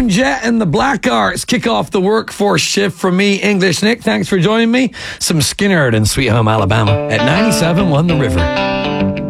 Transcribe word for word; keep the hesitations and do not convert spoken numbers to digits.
Joan Jett and the Black Arts kick off the workforce shift from me, English Nick. Thanks for joining me. Some Skinner and Sweet Home Alabama at ninety-seven point one The River.